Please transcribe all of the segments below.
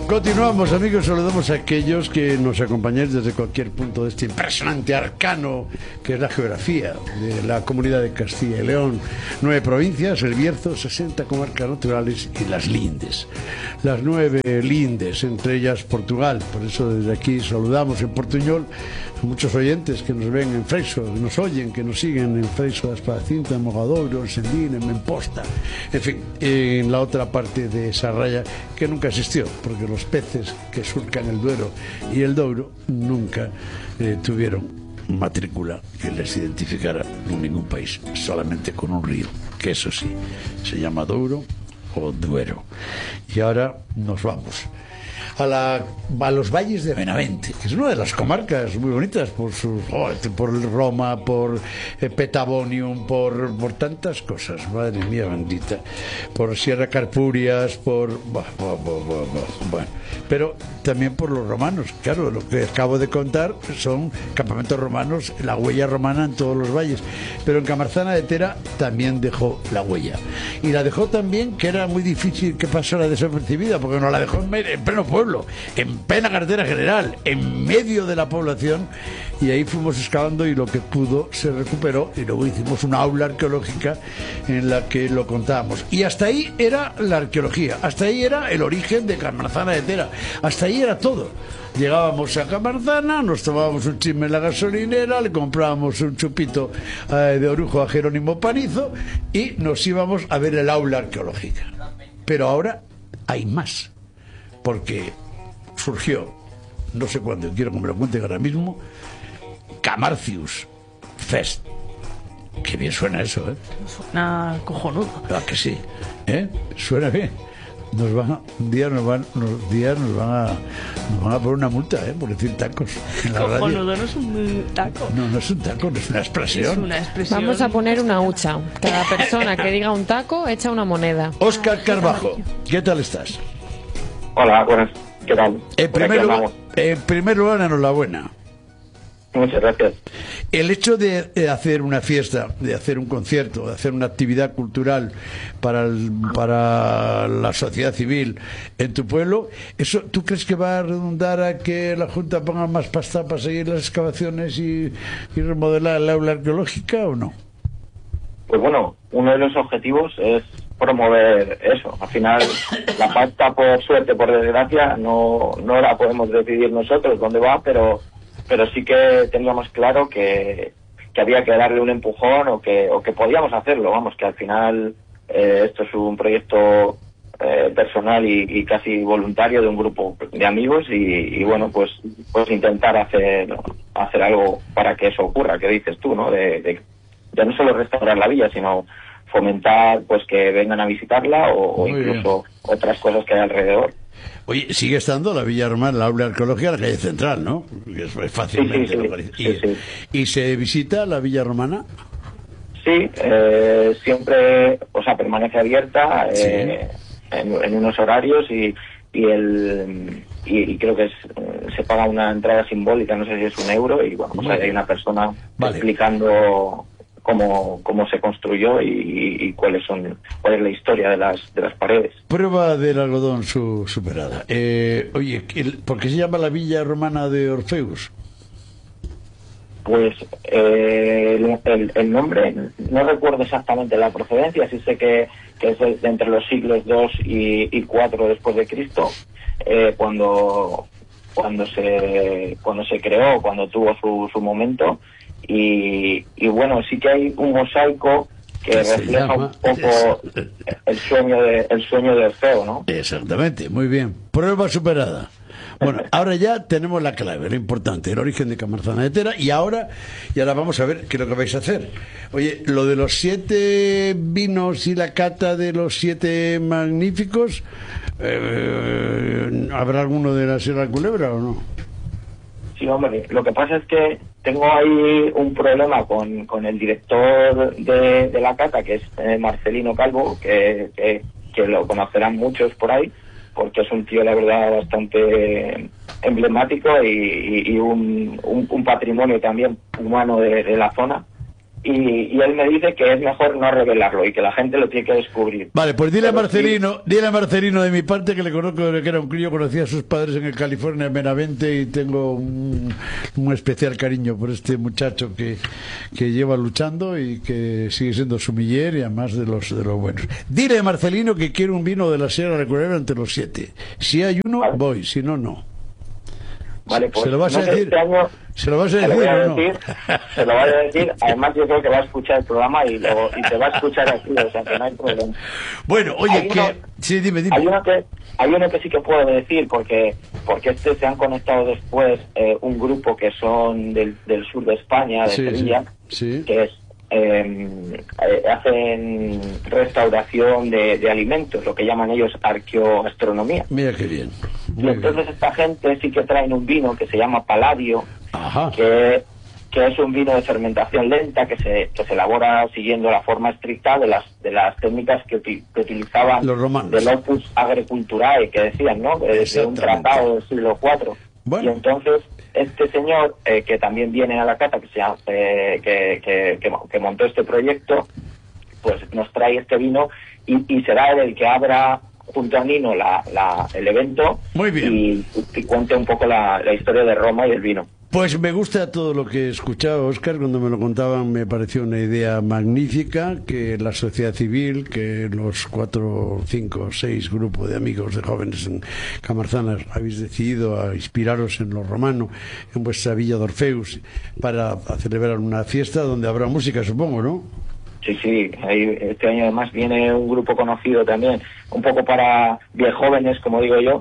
Continuamos, amigos, saludamos a aquellos que nos acompañáis desde cualquier punto de este impresionante arcano que es la geografía de la Comunidad de Castilla y León. 9 provincias, El Bierzo, 60 comarcas naturales y las lindes. Las 9 lindes, entre ellas Portugal. Por eso desde aquí saludamos en Portuñol a muchos oyentes que nos ven en Freixo, que nos oyen, que nos siguen en Freixo da Espada-Cinta, en Mogadouro, en Sendín, en Memposta, en fin, en la otra parte de esa raya que nunca existió, porque los peces que surcan el Duero y el Douro nunca tuvieron matrícula que les identificara en ningún país, solamente con un río, que eso sí, se llama Douro o Duero. Y ahora nos vamos a los valles de Benavente, que es una de las comarcas muy bonitas por Roma, por Petagonium, por tantas cosas, madre mía bendita, por Sierra Carpurias, bueno, pero también por los romanos. Claro, lo que acabo de contar son campamentos romanos, la huella romana en todos los valles, pero en Camarzana de Tera también dejó la huella, y la dejó también, que era muy difícil que pasara desapercibida, porque nos la dejó en pleno pueblo, en plena carretera general, en medio de la población, y ahí fuimos excavando y lo que pudo se recuperó, y luego hicimos una aula arqueológica en la que lo contábamos, y hasta ahí era la arqueología, hasta ahí era el origen de Camarzana de Tera, hasta ahí era todo. Llegábamos a Camarzana, nos tomábamos un chisme en la gasolinera, le comprábamos un chupito de orujo a Jerónimo Panizo y nos íbamos a ver el aula arqueológica. Pero ahora hay más, porque surgió, no sé cuándo, quiero que me lo cuenten ahora mismo, Camarcius Fest. Qué bien suena eso, ¿eh? Suena cojonudo. Ah, que sí, ¿eh? Suena bien. Un día nos van a poner una multa, por decir tacos en la radio. Cojonudo no es un taco. No es un taco, no es una expresión. Es una expresión. Vamos a poner una hucha. Cada persona que diga un taco echa una moneda. Óscar Carbajo, ¿qué tal estás? Hola, buenas. ¿Qué tal? En primer lugar, enhorabuena. Muchas gracias. El hecho de hacer una fiesta, de hacer un concierto, de hacer una actividad cultural para la sociedad civil en tu pueblo, ¿eso tú crees que va a redundar a que la Junta ponga más pasta para seguir las excavaciones y remodelar el aula arqueológica o no? Pues bueno, uno de los objetivos es promover eso. Al final, la pasta, por suerte, por desgracia, no la podemos decidir nosotros dónde va, pero sí que teníamos claro que había que darle un empujón o que podíamos hacerlo. Vamos, que al final esto es un proyecto personal y casi voluntario de un grupo de amigos y bueno, pues intentar hacer algo para que eso ocurra, que dices tú, ¿no? De ya no solo restaurar la villa, sino fomentar pues que vengan a visitarla o incluso otras cosas que hay alrededor. Oye, sigue estando la Villa Romana, la aula arqueológica, la calle central, ¿no? Es fácilmente localizable. ¿Y se visita la Villa Romana? Sí, siempre, o sea, permanece abierta en unos horarios y creo que se paga una entrada simbólica, no sé si es €1, y bueno, pues hay una persona explicando cómo se construyó y cuál es la historia de las paredes. Prueba del algodón superada. Oye, ¿por qué se llama la Villa Romana de Orfeus? Pues el nombre, no recuerdo exactamente la procedencia, sí sé que es de entre los siglos II y IV después de Cristo, cuando se creó, cuando tuvo su momento. Y bueno, sí que hay un mosaico que refleja un poco el sueño de Orfeo, ¿no? Exactamente, muy bien. Prueba superada. Bueno, ahora ya tenemos la clave, lo importante, el origen de Camarzana de Tera, y ahora vamos a ver qué es lo que vais a hacer. Oye, lo de los 7 vinos y la cata de los 7 magníficos, ¿habrá alguno de la Sierra Culebra o no? Sí, hombre, lo que pasa es que tengo ahí un problema con el director de la cata, que es Marcelino Calvo, que lo conocerán muchos por ahí, porque es un tío, la verdad, bastante emblemático y un patrimonio también humano de la zona. y él me dice que es mejor no revelarlo y que la gente lo tiene que descubrir. Vale, pues dile a Pero Marcelino de mi parte que le conozco desde que era un crío, conocía a sus padres en el California Benavente y tengo un especial cariño por este muchacho que lleva luchando y que sigue siendo sumiller y además de los buenos. Dile a Marcelino que quiere un vino de la Sierra de Culebra entre los 7. Si hay uno, vale. Voy, si no, no. Vale, pues ¿Se lo vas a decir? Este año ¿Se lo vas a se lo decir voy a o no? decir, se lo voy a decir. Además, yo creo que va a escuchar el programa y te va a escuchar aquí, o sea que no hay problema. Bueno, oye, sí, dime. Hay uno que sí que puedo decir, porque se han conectado después un grupo que son del sur de España, de Sevilla, sí. que es hacen restauración de alimentos, lo que llaman ellos arqueogastronomía. Mira qué bien. Y entonces esta gente sí que traen un vino que se llama Palladio, Ajá. que es un vino de fermentación lenta que se elabora siguiendo la forma estricta de las técnicas que utilizaban los romanos, del Opus Agriculturae, que decían, ¿no? De un tratado del siglo IV. Bueno. Y entonces este señor que también viene a la cata, que montó este proyecto, pues nos trae este vino y será el que abra junto a Nino el evento. Muy bien. Y cuente un poco la historia de Roma y el vino. Pues me gusta todo lo que he escuchado, Óscar. Cuando me lo contaban me pareció una idea magnífica, que la sociedad civil, que los 4, 5, 6 grupos de amigos de jóvenes en Camarzanas habéis decidido a inspiraros en lo romano, en vuestra villa de Orfeus, para celebrar una fiesta donde habrá música, supongo, ¿no? Sí, este año además viene un grupo conocido también, un poco para viejóvenes, como digo yo,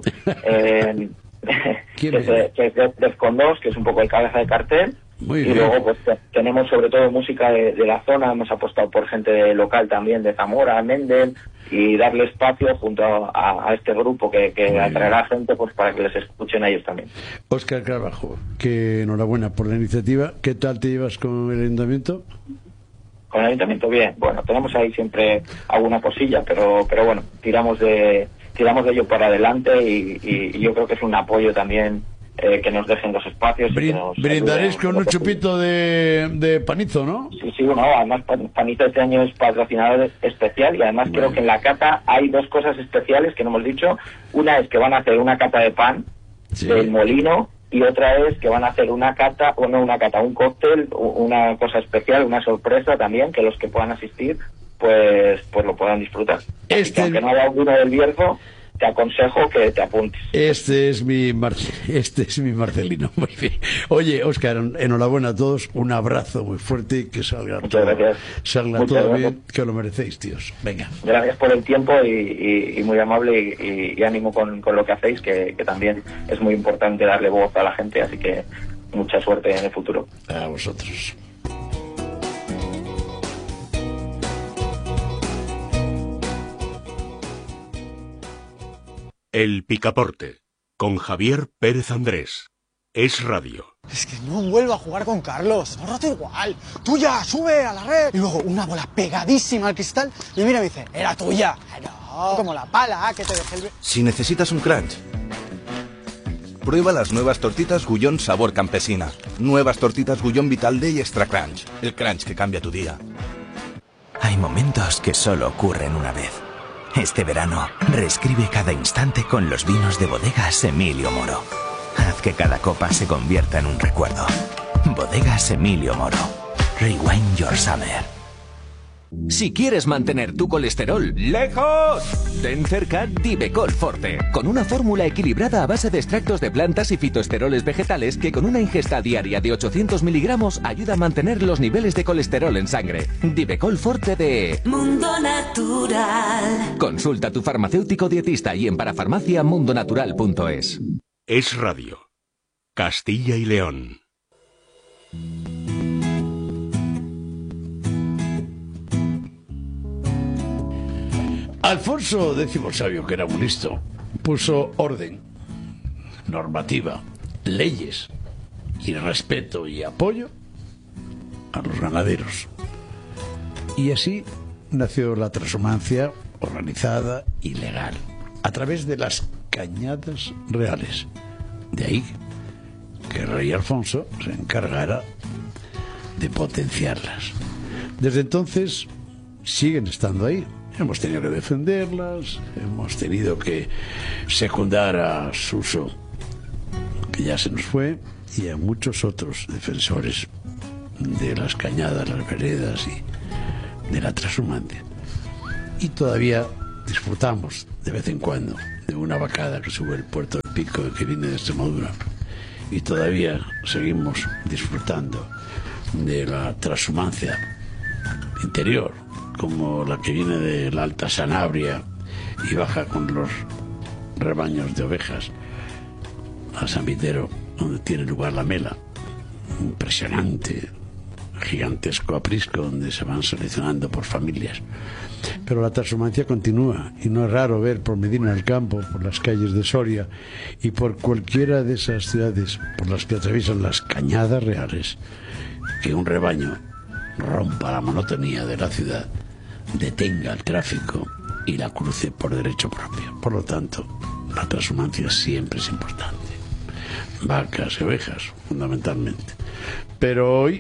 que es Defcon 2, que es un poco el cabeza de cartel. Muy y bien. Luego pues tenemos sobre todo música de la zona, hemos apostado por gente local también, de Zamora, Mendel, y darle espacio junto a este grupo que atraerá gente pues para que les escuchen a ellos también. Óscar Carbajo, que enhorabuena por la iniciativa. ¿Qué tal te llevas con el ayuntamiento? Con el ayuntamiento bien, bueno, tenemos ahí siempre alguna cosilla, pero bueno, tiramos de ello para adelante y yo creo que es un apoyo también que nos dejen los espacios. Brindaréis con un chupito de panizo, ¿no? Sí, bueno, además Panizo este año es patrocinador especial y además creo que en la cata hay 2 cosas especiales que no hemos dicho. Una es que van a hacer una cata de pan del molino, y otra es que van a hacer un cóctel, una cosa especial, una sorpresa también, que los que puedan asistir pues lo puedan disfrutar. Aunque no haya un vino del Bierzo, te aconsejo que te apuntes. Este es mi Marcelino. Muy bien. Oye, Óscar, enhorabuena a todos, un abrazo muy fuerte y que salga todo bien, que lo merecéis, tíos. Venga. Gracias por el tiempo y muy amable y ánimo con lo que hacéis, que también es muy importante darle voz a la gente, así que mucha suerte en el futuro. A vosotros. El Picaporte, con Javier Pérez Andrés. Es Radio. Es que no vuelvo a jugar con Carlos, no roto igual. Tuya, sube a la red. Y luego una bola pegadísima al cristal y mira y me dice, era tuya. No, como la pala que te dejé el... Si necesitas un crunch, prueba las nuevas tortitas Gullón sabor campesina. Nuevas tortitas Gullón Vital Day Extra Crunch. El crunch que cambia tu día. Hay momentos que solo ocurren una vez. Este verano, reescribe cada instante con los vinos de Bodegas Emilio Moro. Haz que cada copa se convierta en un recuerdo. Bodegas Emilio Moro. Rewind your summer. Si quieres mantener tu colesterol lejos, ten cerca Divecol Forte, con una fórmula equilibrada a base de extractos de plantas y fitoesteroles vegetales que con una ingesta diaria de 800 miligramos ayuda a mantener los niveles de colesterol en sangre. Divecol Forte de Mundo Natural. Consulta a tu farmacéutico dietista y en parafarmaciamundonatural.es. Es Radio. Castilla y León. Alfonso X Sabio, que era un listo, puso orden, normativa, leyes y respeto y apoyo a los ganaderos. Y así nació la transhumancia organizada y legal, a través de las cañadas reales. De ahí que el rey Alfonso se encargara de potenciarlas. Desde entonces siguen estando ahí. Hemos tenido que defenderlas, hemos tenido que secundar a Suso, que ya se nos fue, y a muchos otros defensores de las cañadas, las veredas y de la transhumancia. Y todavía disfrutamos de vez en cuando de una vacada que sube el puerto del Pico, que viene de Extremadura, y todavía seguimos disfrutando de la transhumancia interior, como la que viene de la Alta Sanabria y baja con los rebaños de ovejas a San Vitero, donde tiene lugar la mela, impresionante, gigantesco aprisco, donde se van seleccionando por familias. Pero la transhumancia continúa, y no es raro ver por Medina del Campo, por las calles de Soria y por cualquiera de esas ciudades por las que atraviesan las cañadas reales, que un rebaño rompa la monotonía de la ciudad, detenga el tráfico y la cruce por derecho propio. Por lo tanto, la transhumancia siempre es importante. Vacas y ovejas, fundamentalmente. Pero hoy,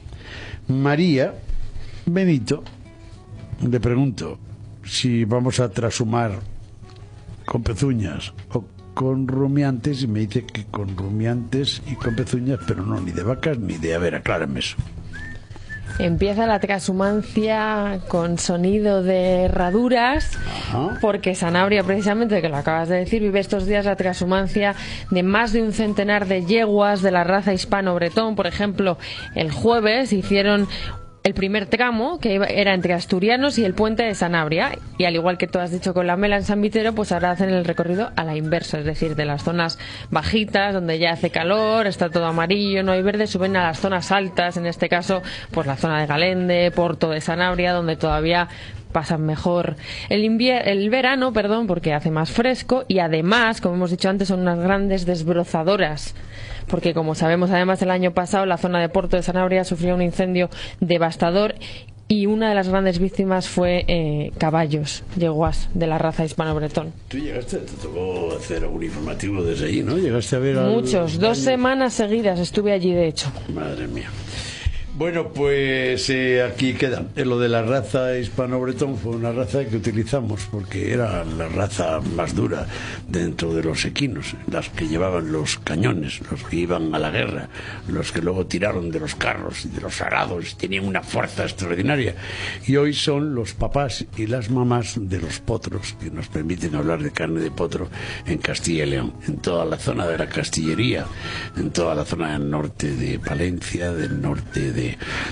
María Benito, le pregunto si vamos a transhumar con pezuñas o con rumiantes, y me dice que con rumiantes y con pezuñas, pero no, ni de vacas ni de... A ver, aclárenme eso. Empieza la transhumancia con sonido de herraduras. Ajá. Porque Sanabria, precisamente, que lo acabas de decir, vive estos días la transhumancia de más de un centenar de yeguas de la raza hispano-bretón. Por ejemplo, el jueves hicieron el primer tramo, que era entre asturianos y el puente de Sanabria, y al igual que tú has dicho con la mela en San Vitero, pues ahora hacen el recorrido a la inversa, es decir, de las zonas bajitas, donde ya hace calor, está todo amarillo, no hay verde, suben a las zonas altas, en este caso, pues la zona de Galende, Porto de Sanabria, donde todavía pasan mejor el verano, porque hace más fresco, y además, como hemos dicho antes, son unas grandes desbrozadoras, porque como sabemos, además, el año pasado la zona de Porto de Sanabria sufrió un incendio devastador y una de las grandes víctimas fue caballos, yeguas de la raza hispano-bretón. Tú llegaste, te tocó hacer algún informativo desde allí, ¿no? Llegaste a ver muchos, 2 semanas seguidas estuve allí, de hecho. Madre mía. Bueno, pues aquí queda. Lo de la raza hispano-bretón fue una raza que utilizamos porque era la raza más dura dentro de los equinos, las que llevaban los cañones, los que iban a la guerra, los que luego tiraron de los carros y de los arados, tenían una fuerza extraordinaria. Y hoy son los papás y las mamás de los potros, que nos permiten hablar de carne de potro en Castilla y León, en toda la zona de la Castillería, en toda la zona del norte de Palencia, del norte de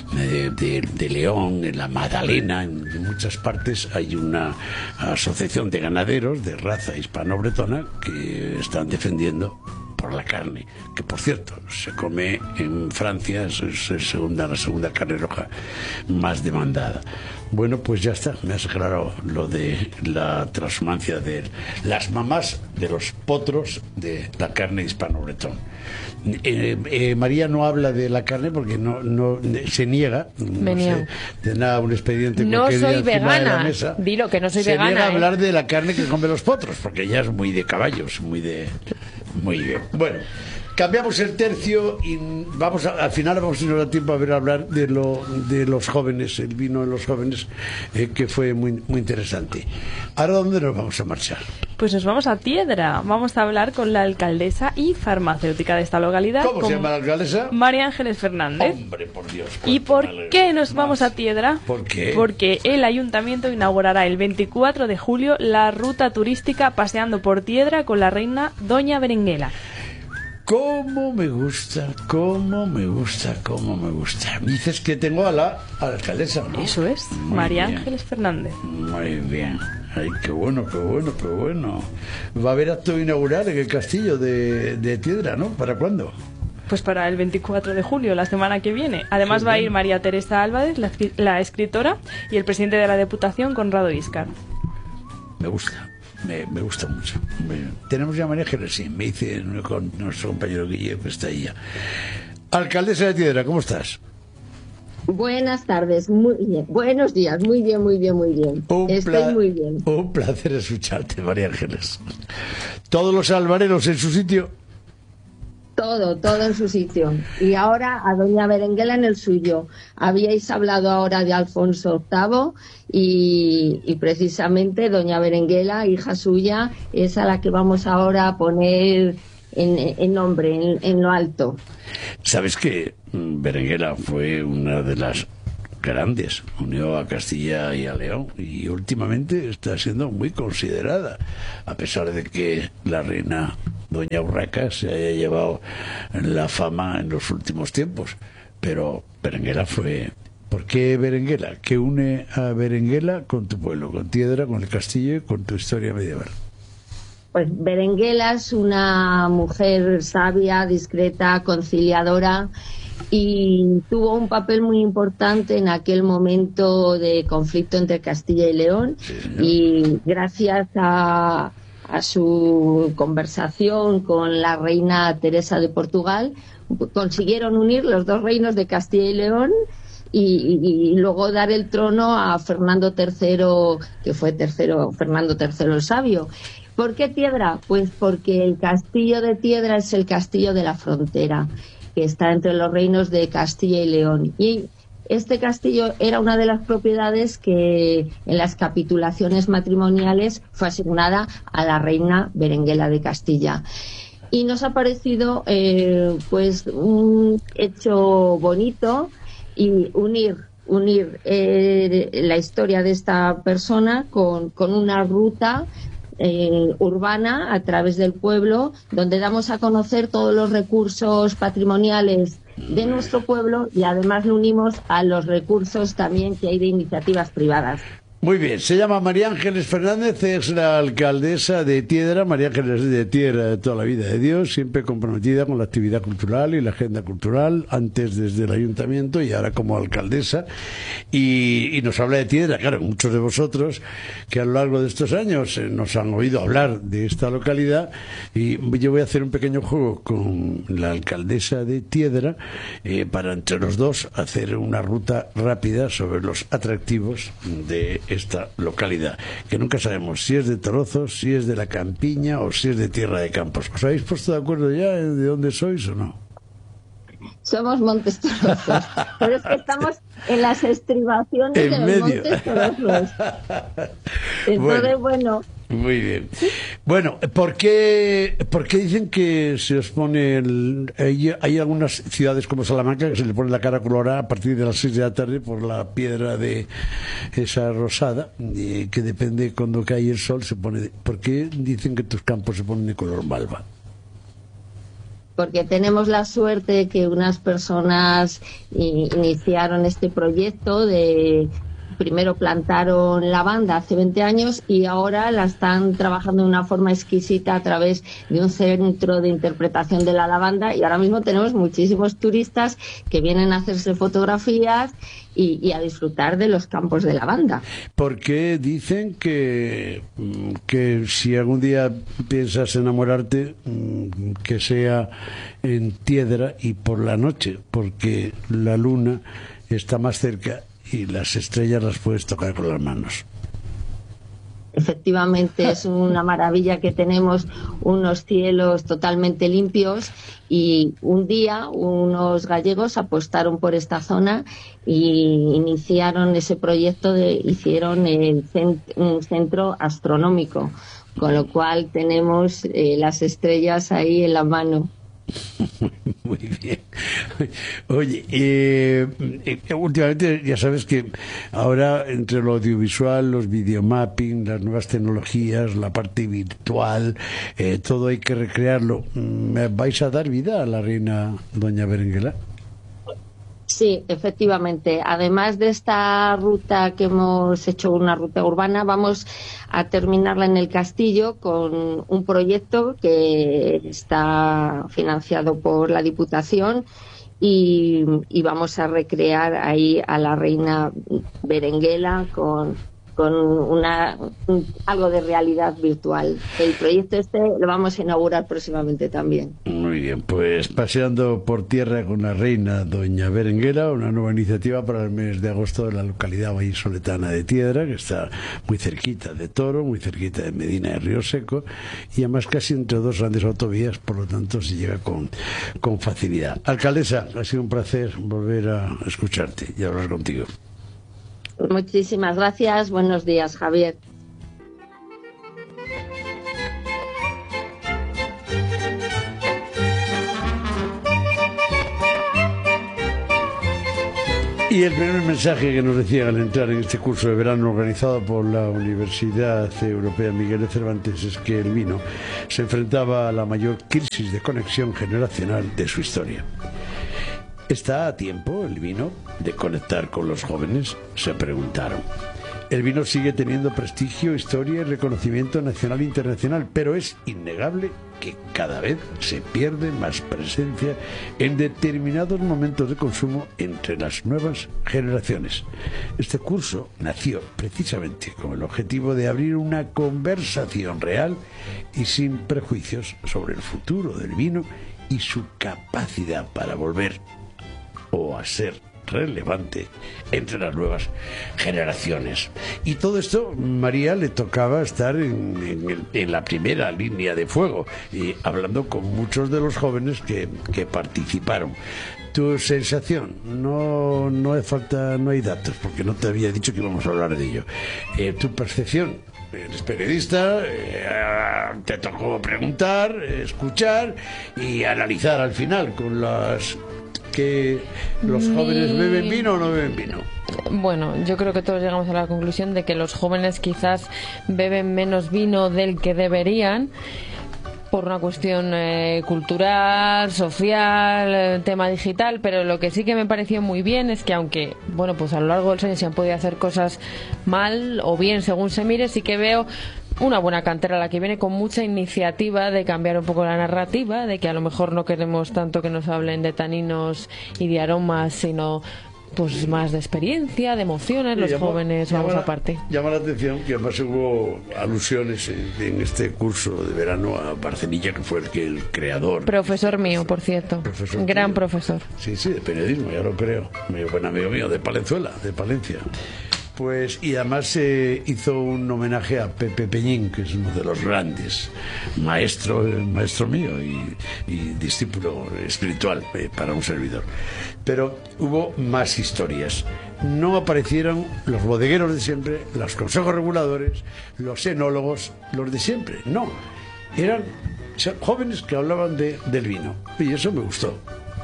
León, en la Magdalena, en muchas partes hay una asociación de ganaderos de raza hispano-bretona que están defendiendo por la carne, que por cierto se come en Francia, es la segunda carne roja más demandada. Bueno, pues ya está, me has aclarado lo de la transhumancia de las mamás de los potros de la carne hispano-bretón. María no habla de la carne porque no se niega, tendrá un expediente no soy vegana, de mesa. Dilo que no soy vegana. Se niega a hablar de la carne que comen los potros porque ella es muy de caballos, muy bien. Bueno, cambiamos el tercio y al final vamos a tener tiempo a hablar de los jóvenes, el vino de los jóvenes, que fue muy, muy interesante. Ahora, ¿dónde nos vamos a marchar? Pues nos vamos a Tiedra. Vamos a hablar con la alcaldesa y farmacéutica de esta localidad. ¿Cómo se llama la alcaldesa? María Ángeles Fernández. Hombre, por Dios. ¿Y por qué nos vamos a Tiedra? ¿Por qué? Porque el ayuntamiento inaugurará el 24 de julio la ruta turística Paseando por Tiedra con la reina Doña Berenguela. ¿Cómo me gusta? Dices que tengo a la alcaldesa, ¿no? Eso es, muy María bien. Ángeles Fernández. Muy bien. Ay, qué bueno. Va a haber acto inaugural en el castillo de Tiedra, ¿no? ¿Para cuándo? Pues para el 24 de julio, la semana que viene. Además va a ir María Teresa Álvarez, la escritora, y el presidente de la Diputación, Conrado Íscar. Me gusta. Me gusta mucho. Tenemos ya María Ángeles, sí, me dice con nuestro compañero Guillermo, que está ahí ya. Alcaldesa de Tiedra, ¿cómo estás? Buenas tardes, muy bien. Buenos días, muy bien. Estoy muy bien. Un placer escucharte, María Ángeles. ¿Todos los albareros en su sitio? Todo en su sitio. Y ahora a doña Berenguela en el suyo. Habíais hablado ahora de Alfonso VIII y precisamente doña Berenguela, hija suya, es a la que vamos ahora a poner en nombre, en lo alto. ¿Sabes que Berenguela fue una de las grandes, unió a Castilla y a León, y últimamente está siendo muy considerada, a pesar de que la reina doña Urraca se haya llevado la fama en los últimos tiempos? Pero Berenguela fue... ¿Por qué Berenguela? ¿Qué une a Berenguela con tu pueblo, con Tiedra, con el castillo y con tu historia medieval? Pues Berenguela es una mujer sabia, discreta, conciliadora, y tuvo un papel muy importante en aquel momento de conflicto entre Castilla y León. Sí, y gracias a su conversación con la reina Teresa de Portugal consiguieron unir los dos reinos de Castilla y León y luego dar el trono a Fernando III, que fue Fernando III el Sabio. ¿Por qué Tiedra? Pues porque el castillo de Tiedra es el castillo de la frontera, que está entre los reinos de Castilla y León. Y este castillo era una de las propiedades que en las capitulaciones matrimoniales fue asignada a la reina Berenguela de Castilla. Y nos ha parecido pues un hecho bonito y unir la historia de esta persona con una ruta urbana a través del pueblo, donde damos a conocer todos los recursos patrimoniales de nuestro pueblo y además lo unimos a los recursos también que hay de iniciativas privadas. Muy bien, se llama María Ángeles Fernández, es la alcaldesa de Tiedra. María Ángeles es de Tiedra de toda la vida de Dios, siempre comprometida con la actividad cultural y la agenda cultural, antes desde el ayuntamiento y ahora como alcaldesa. Y nos habla de Tiedra. Claro, muchos de vosotros que a lo largo de estos años nos han oído hablar de esta localidad, y yo voy a hacer un pequeño juego con la alcaldesa de Tiedra para entre los dos hacer una ruta rápida sobre los atractivos de esta localidad, que nunca sabemos si es de Torozos, si es de la Campiña o si es de Tierra de Campos. ¿Os habéis puesto de acuerdo ya de dónde sois o no? Somos Montes Torozos, pero es que estamos en las estribaciones de los Montes Torozos. Entonces, bueno. Muy bien. Bueno, ¿por qué dicen que se os pone hay algunas ciudades como Salamanca que se le pone la cara colorada a partir de las 6 de la tarde por la piedra de esa rosada, que depende cuando cae el sol se pone... ¿Por qué dicen que tus campos se ponen de color malva? Porque tenemos la suerte de que unas personas iniciaron este proyecto de... Primero plantaron lavanda hace 20 años y ahora la están trabajando de una forma exquisita a través de un centro de interpretación de la lavanda, y ahora mismo tenemos muchísimos turistas que vienen a hacerse fotografías y a disfrutar de los campos de lavanda. Porque dicen que si algún día piensas enamorarte, que sea en Tiedra y por la noche, porque la luna está más cerca y las estrellas las puedes tocar con las manos. Efectivamente, es una maravilla que tenemos unos cielos totalmente limpios, y un día unos gallegos apostaron por esta zona y iniciaron ese proyecto, hicieron un centro astronómico, con lo cual tenemos las estrellas ahí en la mano. Muy bien. Oye, últimamente ya sabes que ahora entre lo audiovisual, los videomapping, las nuevas tecnologías, la parte virtual, todo hay que recrearlo. ¿Vais a dar vida a la reina doña Berenguela? Sí, efectivamente. Además de esta ruta que hemos hecho, una ruta urbana, vamos a terminarla en el castillo con un proyecto que está financiado por la Diputación y vamos a recrear ahí a la reina Berenguela con algo de realidad virtual. El proyecto lo vamos a inaugurar próximamente también. Muy bien, pues paseando por tierra con la reina doña Berenguela, una nueva iniciativa para el mes de agosto de la localidad vallisoletana de Tiedra, que está muy cerquita de Toro, muy cerquita de Medina de Río Seco, y además casi entre dos grandes autovías, por lo tanto se llega con facilidad. Alcaldesa, ha sido un placer volver a escucharte y hablar contigo. Muchísimas gracias. Buenos días, Javier. Y el primer mensaje que nos decían al entrar en este curso de verano organizado por la Universidad Europea Miguel de Cervantes es que el vino se enfrentaba a la mayor crisis de conexión generacional de su historia. ¿Está a tiempo el vino de conectar con los jóvenes?, se preguntaron. El vino sigue teniendo prestigio, historia y reconocimiento nacional e internacional, pero es innegable que cada vez se pierde más presencia en determinados momentos de consumo entre las nuevas generaciones. Este curso nació precisamente con el objetivo de abrir una conversación real y sin prejuicios sobre el futuro del vino y su capacidad para volver o a ser relevante entre las nuevas generaciones. Y todo esto, María, le tocaba estar en la primera línea de fuego y hablando con muchos de los jóvenes que participaron. Tu sensación, no hay datos porque no te había dicho que íbamos a hablar de ello. Tu percepción, eres periodista, te tocó preguntar, escuchar y analizar al final con las que los jóvenes beben vino o no beben vino. Bueno, yo creo que todos llegamos a la conclusión de que los jóvenes quizás beben menos vino del que deberían por una cuestión cultural, social, tema digital, pero lo que sí que me pareció muy bien es que aunque, bueno, pues a lo largo del año se han podido hacer cosas mal o bien según se mire, sí que veo una buena cantera la que viene con mucha iniciativa de cambiar un poco la narrativa, de que a lo mejor no queremos tanto que nos hablen de taninos y de aromas, sino pues más de experiencia, de emociones. Los jóvenes vamos aparte. Llama la atención que además hubo alusiones en este curso de verano a Barcenilla, que fue el creador. Profesor mío, por cierto. Gran profesor. Sí, de periodismo, ya lo creo. Muy buen amigo mío, de Palenzuela, de Palencia. Pues, y además se hizo un homenaje a Pepe Peñín, que es uno de los grandes, maestro mío y discípulo espiritual para un servidor. Pero hubo más historias. No aparecieron los bodegueros de siempre, los consejos reguladores, los enólogos, los de siempre. No, eran jóvenes que hablaban del vino. Y eso me gustó.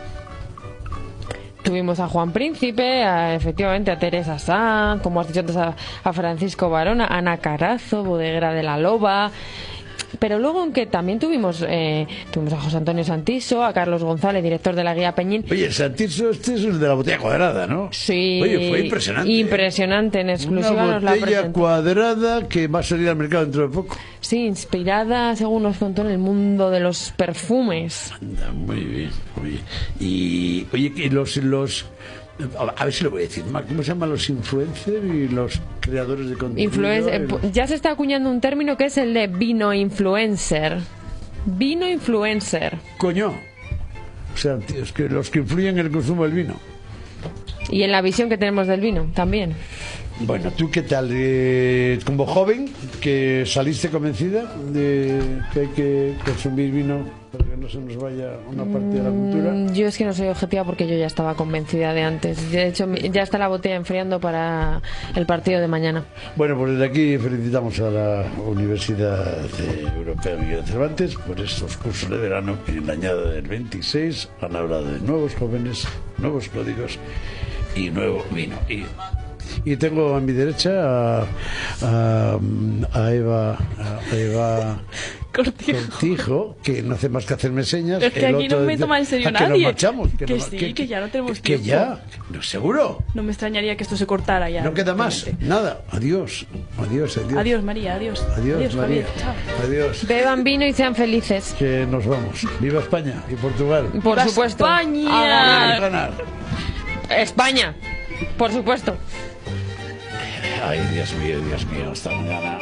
Tuvimos a Juan Príncipe, efectivamente a Teresa Sanz, como has dicho antes, a Francisco Barona, a Ana Carazo, bodeguera de La Loba. Pero luego, aunque también tuvimos a José Antonio Santiso, a Carlos González, director de la Guía Peñín. Oye, Santiso, este es el de la botella cuadrada, ¿no? Sí. Oye, fue impresionante. Impresionante, en exclusiva nos la presentó. Una botella cuadrada que va a salir al mercado dentro de poco. Sí, inspirada, según nos contó, en el mundo de los perfumes. Anda, muy bien. Y, oye, que los a ver si lo voy a decir, ¿cómo se llaman los influencers y los creadores de contenido? Ya se está acuñando un término que es el de vino influencer. Vino influencer. Coño. O sea, es que los que influyen en el consumo del vino. Y en la visión que tenemos del vino, también. Bueno, ¿tú qué tal? Como joven, que saliste convencida de que hay que consumir vino para que no se nos vaya una parte de la cultura. Yo es que no soy objetiva porque yo ya estaba convencida de antes. De hecho, ya está la botella enfriando para el partido de mañana. Bueno, pues desde aquí felicitamos a la Universidad Europea Miguel de Cervantes por estos cursos de verano que en la añada del 26 han hablado de nuevos jóvenes, nuevos códigos y nuevo vino. Y tengo a mi derecha a Eva Cortijo, que no hace más que hacerme señas. Es que aquí no me toma en serio nadie. Que nos marchamos. Que ya no tenemos tiempo. Que ya, ¿seguro? No me extrañaría que esto se cortara ya. No queda más, nada. Adiós, María, adiós. Adiós, María. Chao. Adiós. Beban vino y sean felices. Que nos vamos. Viva España y Portugal. Por supuesto. España. A ganar. España, por supuesto. Ay, Dios mío, hasta mañana.